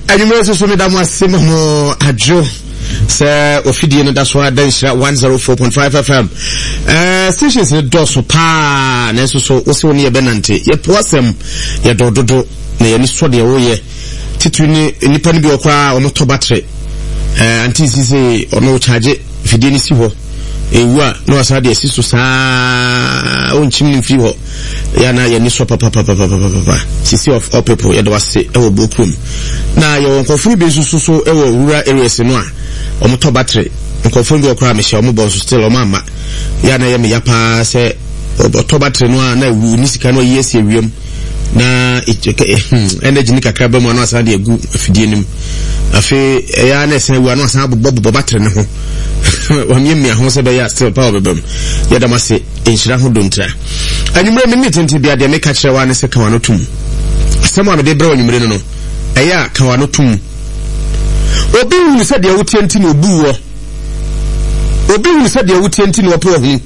Anyway, so me da mo asema mo adwo se ofidie no da so adanhira 104.5 FM. Stations no do so pa na so wo ne ye benante ye poasem ye dododo na ye ni so de wo ye titu ni nipa ni bi okwa o moto battery anti sisi ono charge fidie ni si ho ewu a no asa de si so saa o nchim ni fi ho ya na ye ni so papa sisi of all people ye do wase e wo bokum na ye won kofuru bi so e wo rural areas no a o moto battery nkofuru bi okra me hia o mo bon so still o mama ya na ye me ya pa se o battery no a na wu ni sika no yesi ewiem na energy ni kakra ba mu no asa de egu afidie nim afi ya na sen wu no asa bobo battery ne ho wa miemia ho se be ya still power bebam ya da mase enhira ho dontra anyumre me nitenti bia de me ka kire wa ne se kawa no tum asema me de bra anyumre no eya kawa no tum obi hu se de wutienti no obu wo obi hu se de wutienti no opo hu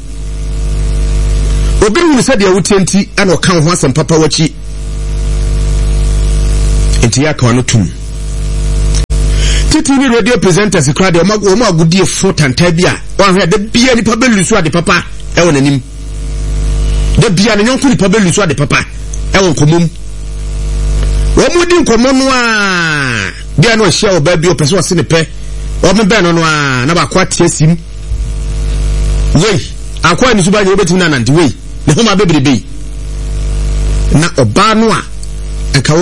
obi hu se de wutienti ana kan ho asem papa wachi enti ya kawa no tum titi ni radio presenters crowd o ma agudie fotantai bia o hwe de bia ni papa lusu ade papa e won anim de bia ni nyonku ni papa lusu ade papa e won komom wo mudi nkomo no a bia no hia o ba bi o pese o se ne pe o me be no no a na ba kwa tiesim wei akwa ni suba ni obeti na nanti wei ne ho ma bebrebe na oba no a enka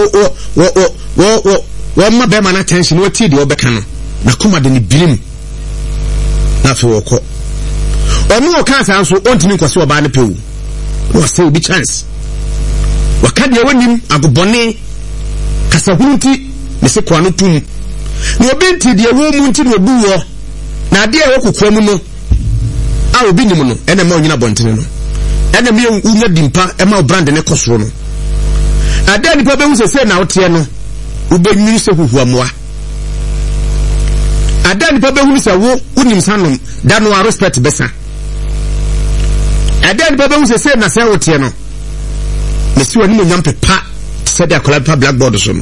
wo ma be man attention what ti de obeka no na kuma de ni birim na fe woko onu o kan san so ontini kwase oba ne pewu no say obi chance wakade wonim agobone kasa hunti ne se kwa no tum ni obi nti de wo mu nti no buwo na de e wokokwa mu no a obi nim no ene ma onyina bontene no ene me unya dimpa e ma brand ne kosoro no ade ni pa be hu se na wote no ubenyi se huhuamwa adani pa behu se wo unim sanom da no respect besa adani pa behu se na se wote no mesi wani nyam pepa se da kola pa blackboard so no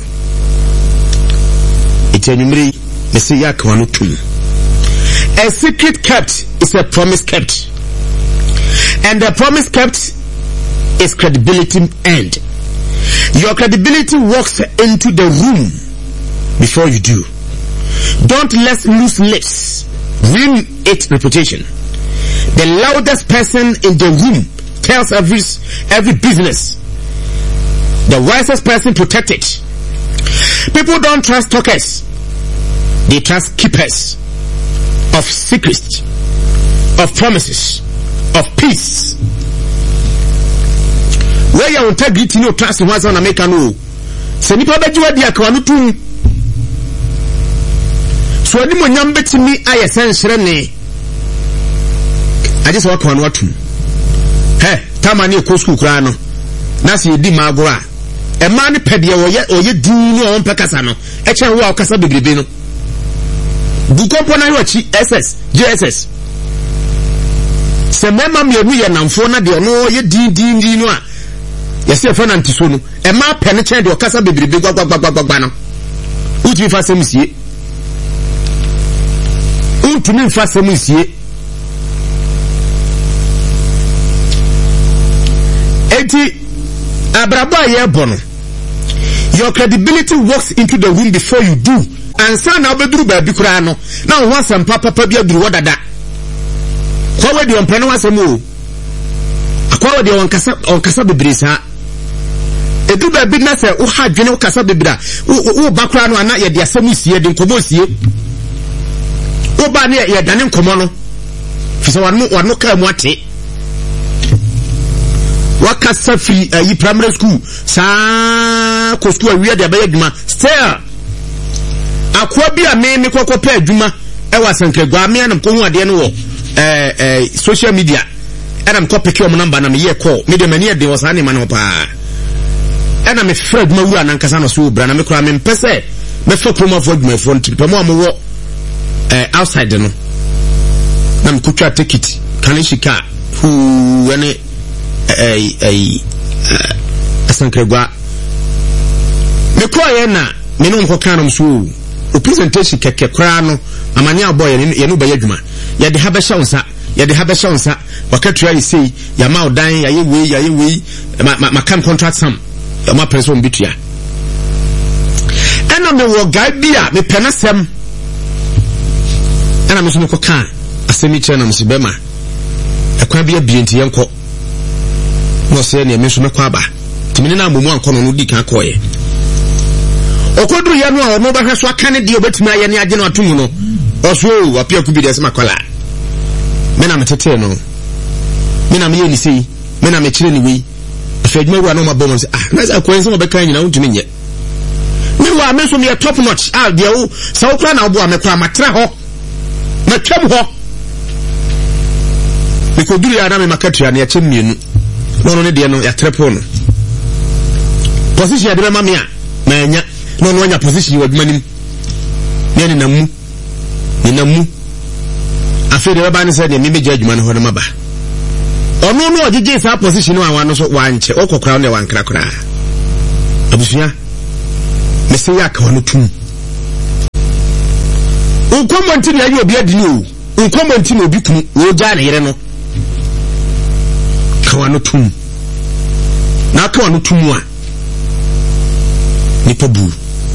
etenyumri mesi ya kwa no tum. A secret kept is a promise kept, and the promise kept is credibility earned. Your credibility walks into the room before you do. Don't let loose lips ruin its reputation. The loudest person in the room tells every business. The wisest person protects it. People don't trust talkers. They trust keepers of secrets, of promises, of peace. Where your integrity no trust in what's on America no. Se nipa bejuwa di akwa no tum. So ani mo nyam betimi aye senhre ne. Aje se wakwa no watum. He, tama ni ko school kra no. Na se di magora. E ma ne pede oye din no on pekasa no. E che wo akasa begrebe no. Bu kompona yo chi SS, JSS. Se mema me enu ye namfo na de no ye din no a. Yes, your friend Antisono, a map penetrate your casa baby big no. Which we fast monsieur. To me fast monsieur. 80 Abraba ye bono. Your credibility walks into the room before you do. And son now bedru baby kurano. Now once some papa be do what that. Kwa di on peno wasemu. Akwa di on kasa bebrisa. Edu ba bi na se wo ha dwene wo kasa bebira wo bakura no ana ye de asemu sie de nkomo sie wo ba ne ye dane nkomo no fisa wano ka mu ate wakasa free yi primary school sa ko school awie de ba adwuma still akwa bi a me kokko pa adwuma e wasankagwa me anam ko hu ade no wo social media anam ko peke o number na me ye call me de mani de wasane ma no pa ana me Fred mawura nan kasa no so bra na me kura me mpese me fo promo for my phone trip mo amwo outside no na me kutwa ticket kanishika hu ene asankregwa me ko ye na me no nko kan no so o presentation keke kra no amanya boy ye no baye dwuma ye de ha be hye onsa wakatua yi sei ya ma odan ya ye we ma kan contract sam ma person bitua ena me wo guy bia me penasem ena me so nko kan asemi che na msibema akwa bia bienti yenko no se ne me so mekwa ba timini na momu anko no di kan koye okoduru ya no a no ba hweso aka ne de obetimi aye ne age na atumu no oso apia ku bi de se makwala me na metete no me na me ye ni sei me na me kire ni wi afedma wu na ma bomo se na za kwense mo be kan nyina untumi nye me wa me so me top notch de wo sa wo kra na obo a me kra matra ho na twam ho me ko duru ya na me makatua na ya chemienu no ne de no ya trepo no position ya de ma me a ma nya no anya position wa dwuma nim ne ni namu afede ba ba ne se de me meja adwuma no ho na maba ono no ogege sa position wa no so wanche okokra ne wankra kra abusuya me se ya ka wono tum unkomo ntini ya obi adini o unkomo ntini obi kum wo ja ne yere no ka wono tum na ka wono tum a ni pabu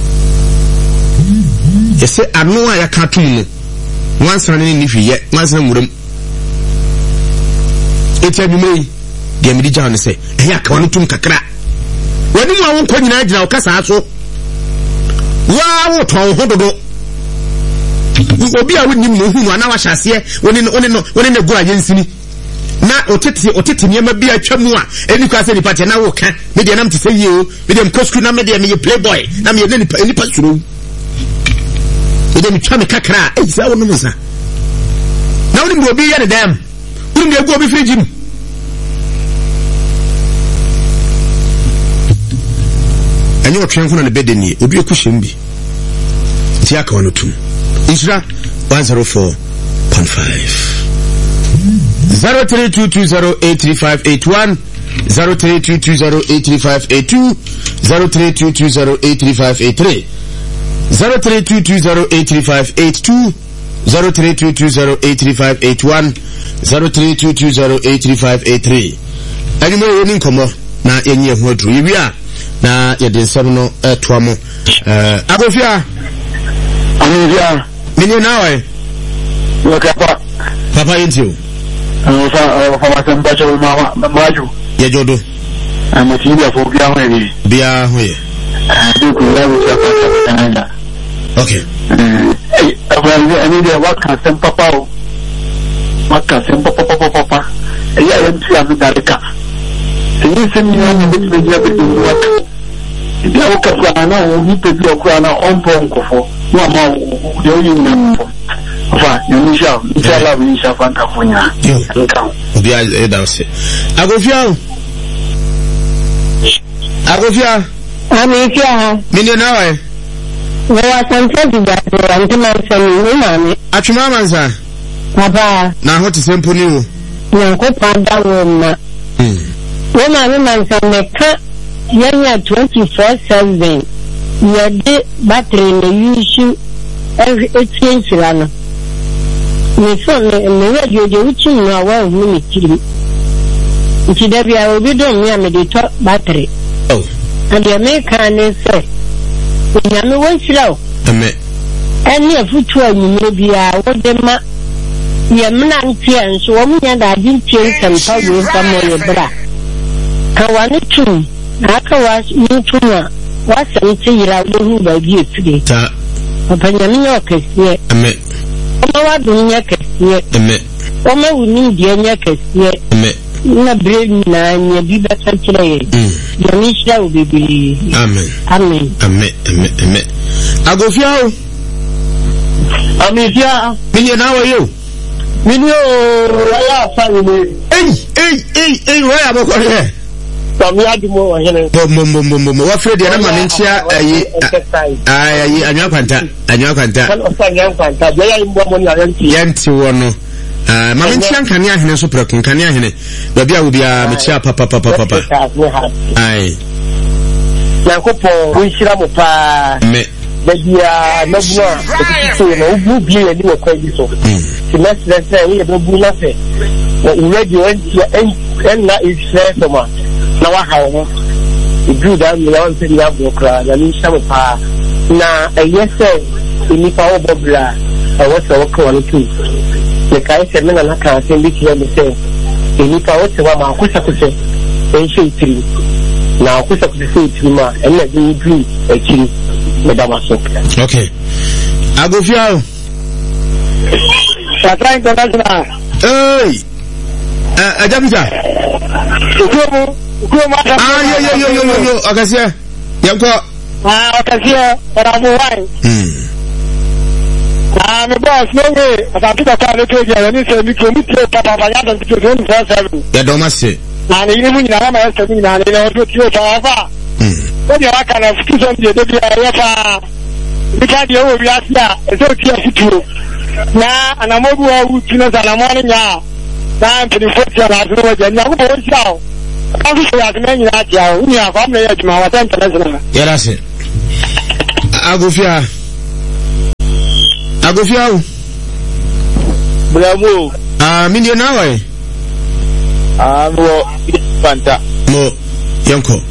yese anu a ya ka tum no wansa ne ni hwiye wansa muram eti adwumai de amidi ja ne se ya ka wono tum kakra wani mu awon kwa nyina agina okasa aso wa wo ton hododo obi a woni mu hu no ana wa hyase woni ne go agensini na otete niema bi atwamu a eni kwa se ni pate na wo ka me de nam te se yeo me de mkosku na me de me playboy na me ni pa suru me de mi twa me kakra e se wono musa na woni mu obi ye ne dam woni de go obi friji mu anyo twenfo na bede ni obi ekuhyem bi ti aka wono tum Isra 104.5 0322083581 0322083582 0322083583 0322083582 0322083581 0322083583 animo yoni nkomo na yenye ho adru yiwia na yede nsem no toamo agofia Amia minyo nawe wakapa papa yintio fa matambacho maju ya jodo amatibi afobia hoye bia hoye duku lawo cha Canada okay ani de waka sem papa ya yenti amudarika sini sini ni bitu ya bitu waka ibi okafana na o hipe bi okwana onpo nkofo no ama de oyi na fa nisha inshallah nisha fanta funya nka obi a da se agofia amifia minyo nawe wa sanse diga antuma sami mami atuma manza papa na ho te sempo ni wo nyanko pada wo ma wo mami manza meka yanya 24/7 yade battery na yusu exchange lana ni so me radio de uchi na wa hu ni kiri nti da bia obi do me amede to battery and the American say nyame wonsiraw ame eni afutu anyume bia wo de ma yemna ntia nso wo munya da adi ntie nsampa wo famo ye bra ka wani tum aka wa mutuma wasanti yira wo ba bi efide ta papa nyame nya kesiye ame oma wa dunya kesiye ame oma wuni die nya kesiye ame na brain na nya bi ba tantira ye nyame shira wo bebi amen amen agofia amifia minyo nawe yo minyo ya fa ni roya bokore Tami adimo wa hene bom wa fredi na ma mentia ayi anwa kwanta kan osanya kwanta ya imbo mo ni yanti wono ma mentia nkania hene so preko nkania hene ba bia wo bia metia papa ai Yakopo wishira mo pa me Badia Nobua no be a new credit so semester say we have no nothing already went and that is fair to ma na wa hawo e do that me want to have no cry na ni shamo pa na yes ni pa obobla I was so cool too the guy said me na ka say bi ti me say ni pa o se wa ma kusa kusa e she tiri na kusa kusa tiri ma e na do dream e tiri Madam Aso. Okay. Agofia. Satra International. Hey. Ajabisa. Ukuma. Yo. Akasia. Yanko. Akasia. Ramu wine. Me boss no way. Atapita kwa leto ya ni se mi komi te papa ya dan to 24/7. Ya domase. Na ni mu nyina ma ya se ni na ni na ojo ti o ta fa. When you are kind of student, you do the area. Because you will be asked that, it's okay. Now, and I'm over with you and I'm morning now. Time for the first year, I don't know what you're going to show. I'm just like many that you we have family at my attention. Yeah, that's it. Agofia. Bravo. Million hour. Mo, Fanta. Mo, Yanko.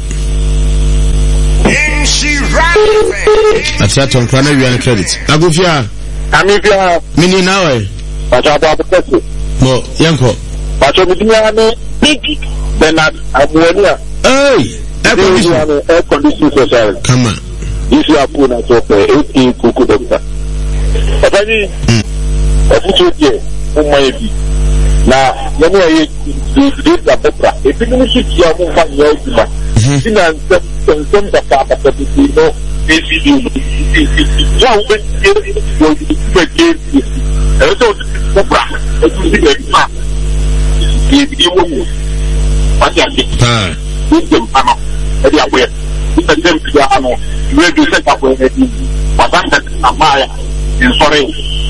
Ati aton kwana wi an credit. Agofia. Amifia. Mini nawe. Pacha abu kesi. Mo yanko. Pacha bidinya ne big Bernard Abuania. Hey. Air condition social. Come on. Isi apu na tope 18 kuku dokta. Otani. Ofutu je umayebi. Na yenu aye this la popra. Ebi ni shiki ya mo fa yema. Sina some the papa that you know ACD now when you and so the brand you see the map you what you think them ano they are where it's a them to ano you do set up with what that amaya in sorry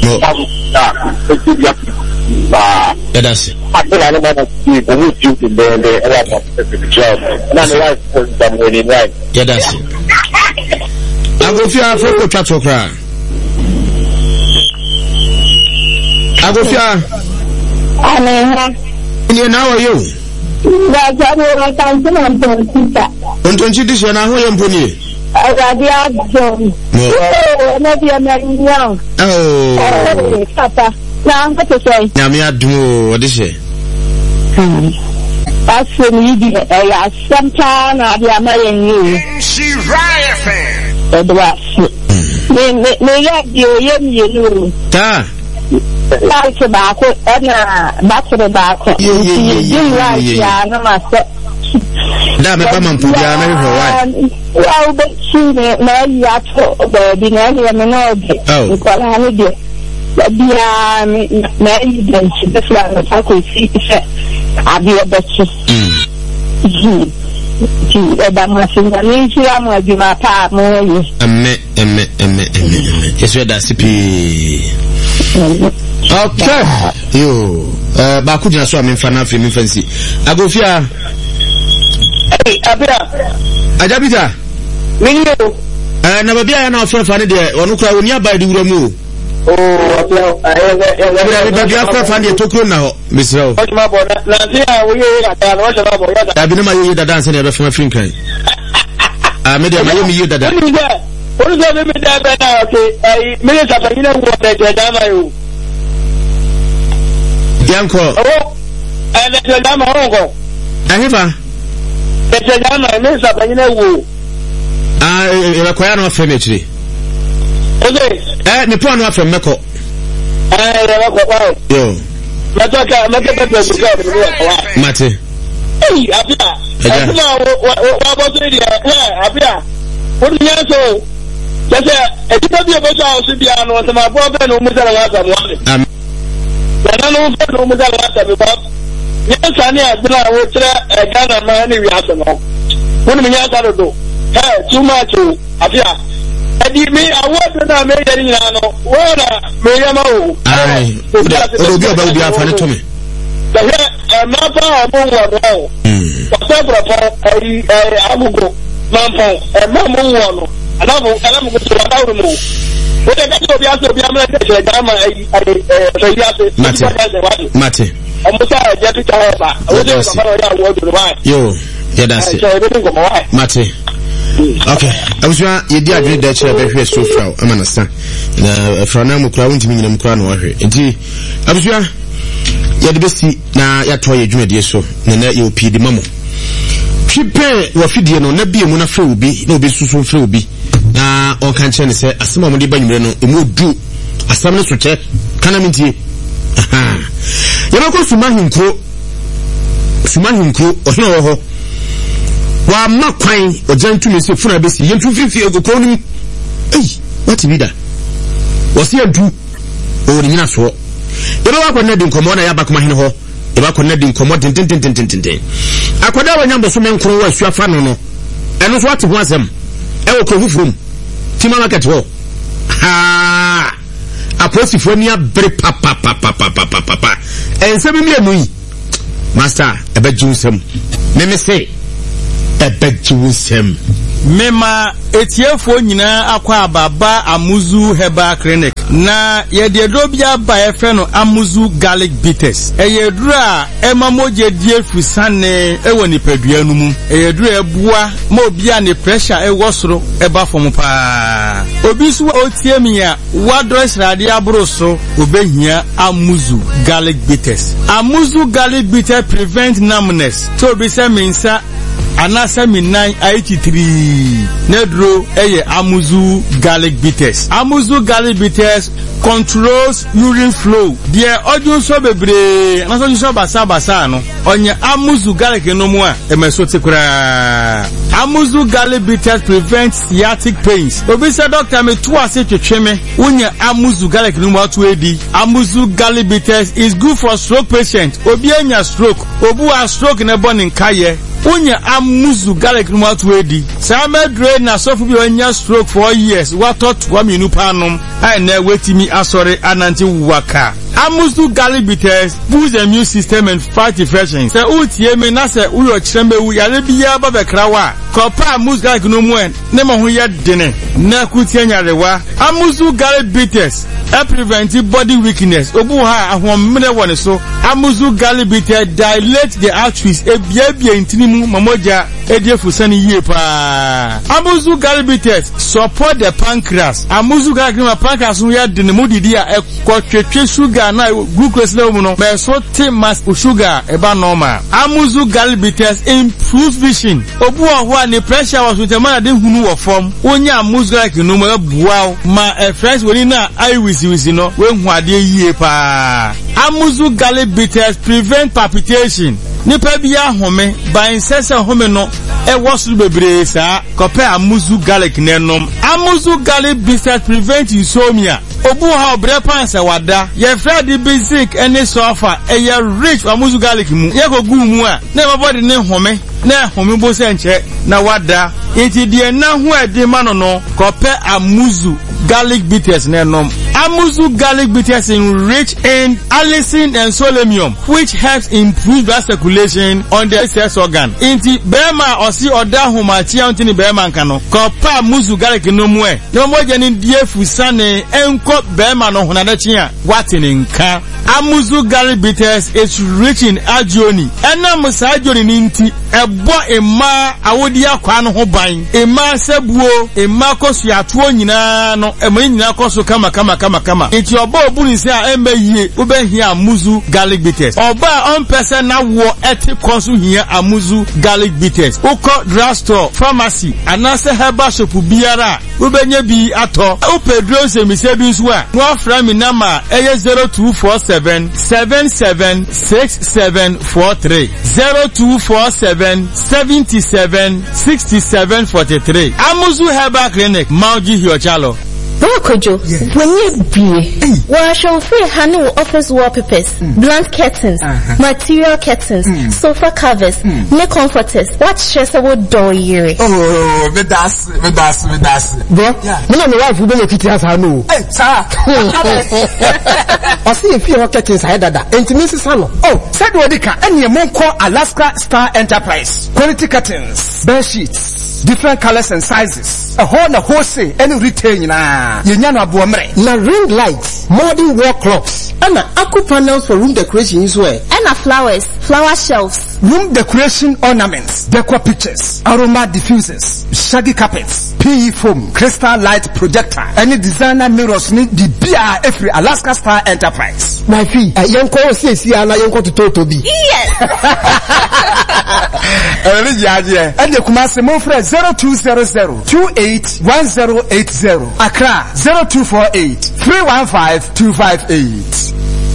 that's it. I don't know the who you in the area of the job. And I'm like for some winning right. Yeah, that's it. Agofia Afro Chatokra. Agofia. You now are you? That's what I'm saying. On 20 this one, I am pony. I got maybe I'm young. Oh, Papa. Now, what to say? Namia do what is it? That's when you did it. Sometime I'll be a man. She Raya fan. The brass. Me like you know. Ta. Like tobacco, back to the back. You right, yeah, no matter. Damn, I'm Pudiana. Well, but she may not be any minority. Oh, because I did. Married them to the flower. I could see I'll be a betcha. About my finger, I'm going to be my part more. It's where that's okay. You, Bakudina, so I'm in fancy. Agofia. Hey, Ajabita. Never be an offer for the day, or look out nearby the room. Oh, I find it to now, Miss Rowe. what's my boy? Now, we I've been my year dancing ever from a finger. I made a Miami that. What is that? Okay, I minutes after you know what they did. Yanko. Oh, and that's a dama. I have That's a dama, minutes after you know. I require no furniture. Okay. The point of from Meko. Yo. Mate. Hey, Abia. What was it? Abia. What do you say? Just a bit of a house in the annual of my brother, no matter what I don't know what I about. Yes, I need a Ghana man. We have to know. What do you have to do? Hey, too much. Abia. Me, I want to make it in what Mayamo. Aye, it'll be about the afternoon to me. The map, I will go. mampo mamu wono alamu ko so dawo mu o de ka obi aso obi amla de se jama Mate amusa je tu cha ba o de ko ba ya wo do ba yo yeah that's it Mate okay abusua yedi adwe da kire be hwe so fra am understand na fra na mu kra wontimi nyina mu kra no hwe enti abusua yedi besi na ya to ye dwumade so na ye opidi mamo twipe wa fidie no na bie mu na fra obi na obi susu fra obi na on kan chene se asema mo de banyumre no emu du asam ne so che kana mintie aha yeba ko suma hinkro ohina wo ho wa makwan ojantu me se funa besi yentu fifi egokro nim what be that was here do o nyina so yeba wa ko na di nkomo na yaba kuma hene ho yeba ko na di nkomo tintintintintintin akoda wa nyambo so menkro wa suafa no eno so ate ho asem e wo ko fufurum tima market ho ha aposifo ni abre papa ense bi mienu yi master ebe jinsem me say ebe jinsem mema etiefo nyina akwa ababa Amuzu Herbal Clinic na yede dobia ba efe no Amuzu garlic bitters eyedura emamoje die fusane ewo nipadua no mu eyedura ebua ma obia ne pressure ewo soro eba fom pa obi su otiemia wadress rade abro so obehia Amuzu garlic bitters. Amuzu garlic bitters prevent numbness to be say mensa anasa minan 83 nedro eye Amuzu garlic bitters. Amuzu garlic bitters controls urine flow. Dear odun so bebre anaso so basa no onye Amuzu garlic no mu a emesote kura. Amuzu garlic bitters prevents sciatic pains. Obi say doctor me to ase twetweme unye Amuzu garlic no mu atu edi. Amuzu garlic bitters is good for stroke patient. Obi anya stroke, obu a stroke na boni nkaye unye Amuzu garlic no atu edi. Sama drain na sofu bi onya stroke for years. What thought wa minu panom ai na wetimi asore ananti waka. Amuzu garlic bitters boosts the immune system and fight infections. Se utie me na se uyo chirembe wu yare biya ba bekrawa. Kopa Amuzu garlic no mu en ne mo ho ye dene na kutie nyarewa. Amuzu garlic bitters prevent body weakness. Obu ha ahomre woni so. Amuzu garlic bitters dilate the arteries ebia intinimu mamoja ediefusani yie pa. Amuzu garlic bitters support the pancreas. Amuzu garlic no pancreas no ya dene modidi a ekotwetwe sugar na glucose level no me so te mass sugar eba normal. Amuzu garlic bitters improve vision. Obu ho a ne pressure was with the man de hunu wo form. Onya Amuzu garlic no ma buaw ma friends woni na eye wisi no we hu ade yie pa. Amuzu garlic bitters prevent palpitation. Nipa bia home ban sese home no e wosu bebre sa kope Amuzu garlic nenom. Amuzu garlic bitters prevent insomnia. Obu ha obre pansa wada ye fredi basic any sofa e ye rich Amuzu garlic mu ye ko gu mu a na my body ne home na home bo se nche na wada enti de na hu ade ma no kope Amuzu garlic bitters nenom. Amuzu garlic bitters rich in allicin and selenium, which helps improve blood circulation on the sex organ. Inti bema osi oda humachi antini bema nkano. Kopa Amuzu garlic no mwe. No moja ni die fusane enko bema no hunadachi ya watini nka. Amuzu garlic bitters is rich in agioni. Ena musa agioni ninti ebo ema awodi akwa no ho ban. Ema sebuo, ema kosu ya tuo nyina no, ema nyina kosu kama. Iti oba obuni se a embe yie ubehia Amuzu garlic bitters. Oba on person na wo eti konsu hia Amuzu garlic bitters. Uko drugstore, pharmacy, anase herbal shop biara ubenye bi ato. Upedro se mise bi nso a. No afra mi nama eye 0247 776743 0247 77 6743. Amuzu Herbal Clinic, Mauji Hiochalo. Kojo, when you be, well, show free handle office wallpapers, blank curtains, material curtains, sofa covers, neck comforters. What stress about door year? Oh, me das. Bro, me no wife we make it as I know. Hey, sir. I see if you curtains I dada. Intimacy salon. Oh, said Wadika, and your mom call Alaska Star Enterprise. Quality curtains, bed sheets, different colors and sizes. A wholesale any retail na. Yenyano abuamre. Na ring lights, modern wall clocks, and aqua panels for room decoration as well. And flowers, flower shelves, room decoration ornaments, decor pictures, aroma diffusers, shaggy carpets, PE foam, crystal light projector, any designer mirrors need the BRF Alaska Star Enterprise. My fee, young call CC and young to Toby. Yes. And the Kumasi Mofre 0200-281080. Accra 0248-315-258.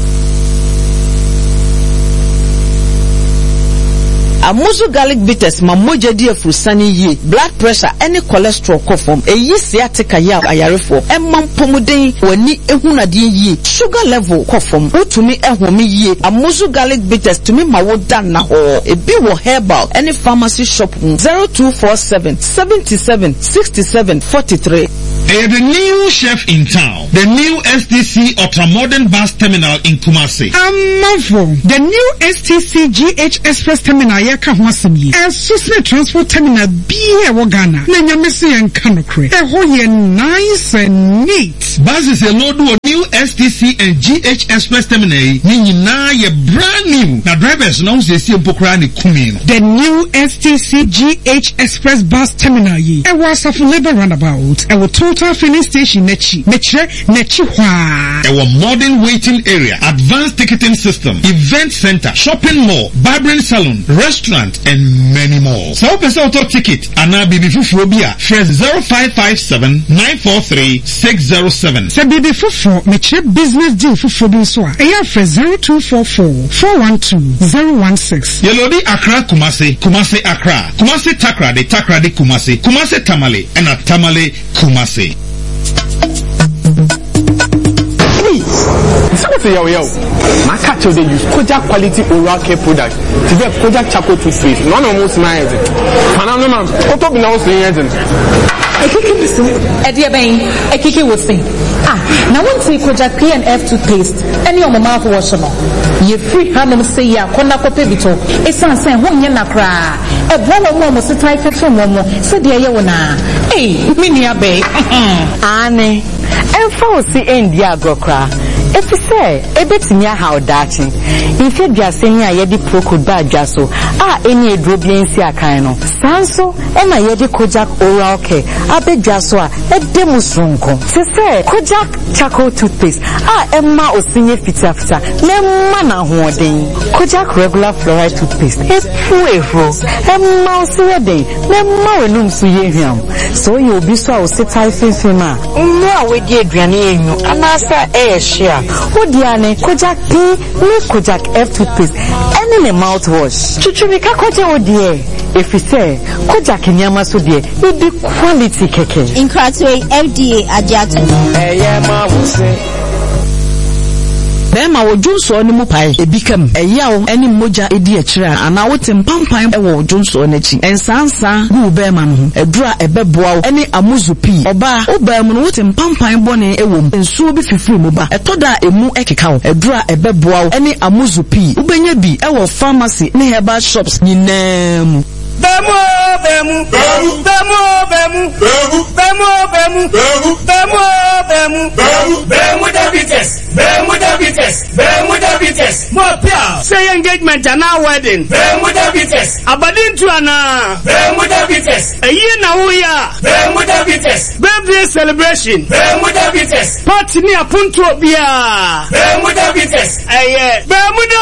Amuzu garlic bitters mamoja di afusani ye blood pressure any cholesterol kofom eyi sciatica ya ayarefo emam pomuden wani ehunade ye sugar level kofom utumi ehome ye Amuzu garlic bitters tumi mawoda na ho ebi wo herbal any pharmacy shop 0247 77 67 43. The new chef in town, the new STC Ultra-Modern Bus Terminal in Kumasi. The new STC GH Express Terminal yaka hwasemi. Susne Transport Terminal biye wagana. Nenya mesi yankanokre. Hoye nice and neat. Buses a load of new STC and GH Express Terminal. Nini na ye brand new. Na drivers now se si mpokrani kumino. The new STC GH Express Bus Terminal ye. Was of labor roundabout. Total filling station nechi hwa. Our modern waiting area, advanced ticketing system, event center, shopping mall, barbering salon, restaurant, and many more. So person auto ticket ana bibi fufurobia fresh 0557-943-607. Se bibi fufu meche business deal fufurobia so a eya fresh 0244-412-016. Yelodi Accra Kumasi, Kumasi Accra, Kumasi Takra de Kumasi, Kumasi Tamale, and a Tamale Kumasi. So yo, my catch they use Kojak quality oral care product to get Kojak charcoal toothpaste. None of most nice. Panama, what up now saying? I kiki would say. Now one say Kojak P&F toothpaste. Any of my mouth wash no. Ye free hand say ya konda ko pebito. Esan say ho nya nakra. E bolo mo mo se try catch mo so de ye wona. Hey, mini abe. Ane. Enfo si endia agokra. If you say, a bit near how dating. If you just say, I yedi procure bad jasso, any drobian sia kaino. Sanso, and I yedi Kojak oral care, a bit jasso, a demusrunko. Se say, Kojak charcoal toothpaste, Emma or senior fitafta, Nemana hoarding. Kojak regular fluoride toothpaste, a puero, Emma Sirade, Nemma num suyam. So you'll be so sit I fima. No, we did Granny, and I say, share. Odiane, Kojak P, me Kojak F toothpaste, and in a mouthwash. Chuchumika Koja Odie. If you say, Kojak Nyama Sudie, it be quality keke. In Kratway, FDA Ajatu. Bema wo junso ni mu pai ebikam eyawo eni moja edi akira ana wo tempampan e wo junso n'achi ensansa gu bema no edura ebeboa eni Amuzu P oba wo bema no wo tempampan bone ewom ensuo bi fifiri mu ba etoda emu ekeka wo edura ebeboa eni Amuzu P ubenya bi e wo pharmacy ni herbal shops nyinam. Bemu diabetes. More pia. Say engagement and now wedding. Bemu diabetes. Abadin to ana. Bemu diabetes. A year now we are. Bemu diabetes. Birthday celebration. Bemu diabetes. Party ni apunto bia. Bemu diabetes.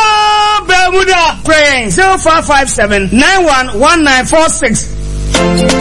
Bermuda. Praying 0557-911946.